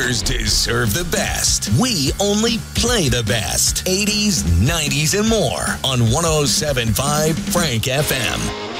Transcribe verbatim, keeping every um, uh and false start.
Others deserve the best. We only play the best. eighties, nineties, and more on one oh seven point five Frank F M.